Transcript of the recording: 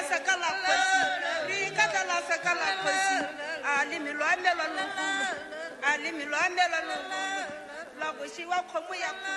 sakala khosi ri katala sakala khosi ali milwamelo lo la go shiwa khomo ya